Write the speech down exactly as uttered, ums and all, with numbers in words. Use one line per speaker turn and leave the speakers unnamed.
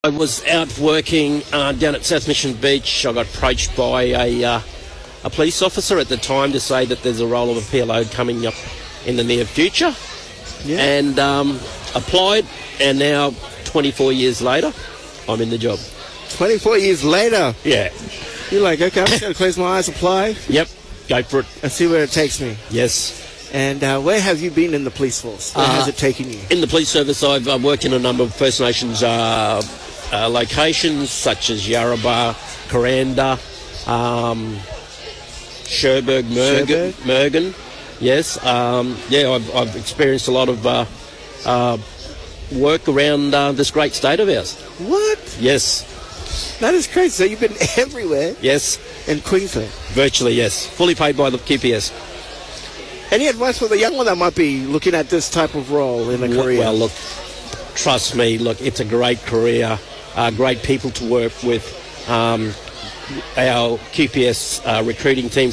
I was out working uh, down at South Mission Beach. I got approached by a uh, a police officer at the time to say that there's a role of a P L O coming up in the near future,
Yeah.
and um, applied, and now twenty-four years later, I'm in the job.
twenty-four years later,
Yeah.
you're like, okay, I'm just going to close my eyes, apply,
Yep. Go for it.
and see where it takes me.
Yes.
And uh, where have you been in the police force? Where
Uh,
has it taken you?
In the police service, I've uh, worked in a number of First Nations uh, uh, locations, such as Yarrabah, Coranda, um, Sherburg, Mergen.
Sherburg?
Mergen. Yes. Um, yeah, I've, I've experienced a lot of uh, uh, work around uh, this great state of ours.
What?
Yes.
That is crazy. So you've been everywhere
Yes.
in Queensland.
Virtually, yes. Fully paid by the Q P S.
Any advice for the young one that might be looking at this type of role in a career?
Well, look, trust me, look, it's a great career, uh, great people to work with. Um, our Q P S uh, recruiting team